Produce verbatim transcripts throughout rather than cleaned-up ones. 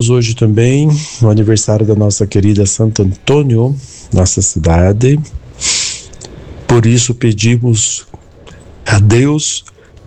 Temos hoje também o aniversário da nossa querida Santo Antônio, nossa cidade. Por isso pedimos a Deus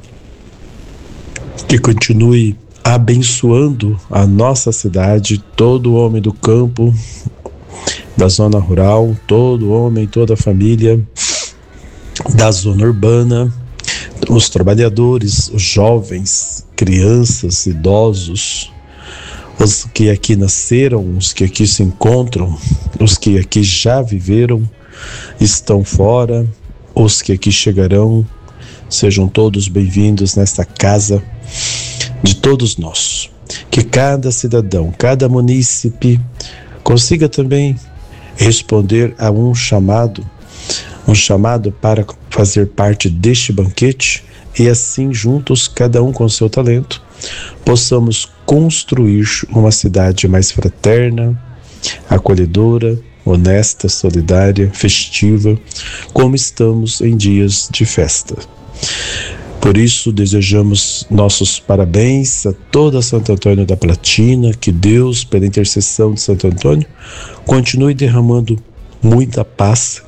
que continue abençoando a nossa cidade, todo homem do campo, da zona rural, todo homem, toda a família da zona urbana, os trabalhadores, os jovens, crianças, idosos, os que aqui nasceram, os que aqui se encontram, os que aqui já viveram, estão fora, os que aqui chegarão, sejam todos bem-vindos nesta casa de todos nós. Que cada cidadão, cada munícipe consiga também responder a um chamado, um chamado para fazer parte deste banquete e assim juntos, cada um com seu talento, possamos construir uma cidade mais fraterna, acolhedora, honesta, solidária, festiva, como estamos em dias de festa. Por isso, desejamos nossos parabéns a toda Santo Antônio da Platina, que Deus, pela intercessão de Santo Antônio, continue derramando muita paz,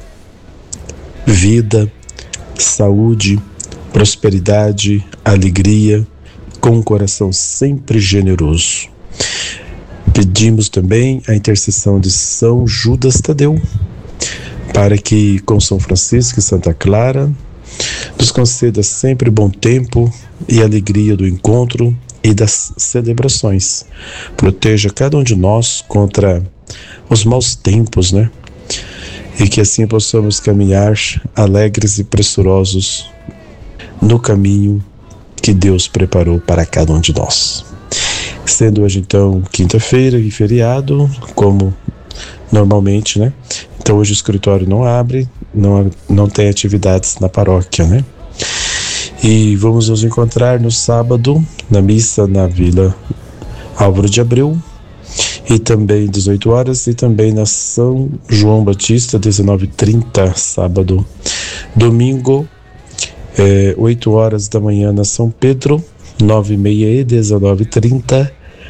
vida, saúde, prosperidade, alegria, com um coração sempre generoso. Pedimos também a intercessão de São Judas Tadeu, para que com São Francisco e Santa Clara nos conceda sempre bom tempo e alegria do encontro e das celebrações. Proteja cada um de nós contra os maus tempos, né? E que assim possamos caminhar alegres e pressurosos no caminho que Deus preparou para cada um de nós. Sendo hoje então quinta-feira e feriado, como normalmente, né? Então hoje o escritório não abre, não, não tem atividades na paróquia, né? E vamos nos encontrar no sábado, na missa na Vila Álvaro de Abreu, e também dezoito horas, e também na São João Batista, dezenove e trinta, sábado. Domingo, é, oito horas da manhã na São Pedro, nove e meia e dezenove e trinta.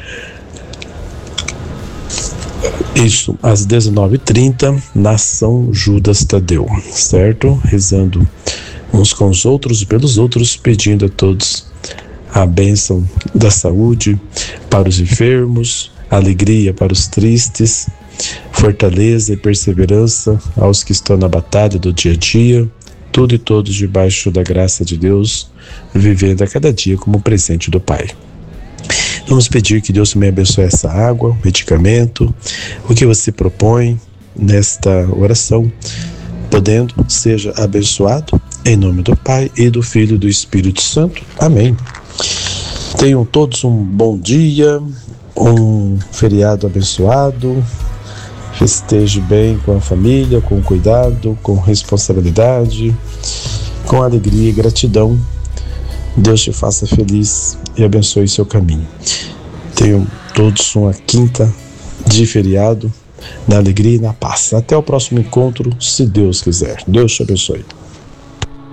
Isso, às dezenove e trinta, na São Judas Tadeu, certo? Rezando uns com os outros e pelos outros, pedindo a todos a bênção da saúde para os enfermos, alegria para os tristes, fortaleza e perseverança aos que estão na batalha do dia a dia, tudo e todos debaixo da graça de Deus, vivendo a cada dia como presente do Pai. Vamos pedir que Deus também abençoe essa água, o medicamento, o que você propõe nesta oração, podendo, seja abençoado, em nome do Pai e do Filho e do Espírito Santo. Amém. Tenham todos um bom dia, um feriado abençoado, festeje bem com a família, com cuidado, com responsabilidade, com alegria e gratidão. Deus te faça feliz e abençoe seu caminho. Tenham todos uma quinta de feriado, na alegria e na paz. Até o próximo encontro, se Deus quiser. Deus te abençoe.